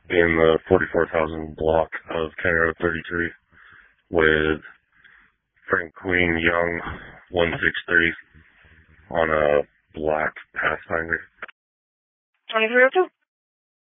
in the 44,000 block of County Road 33 with Frank Queen Young 163 on a black Pathfinder. 2302?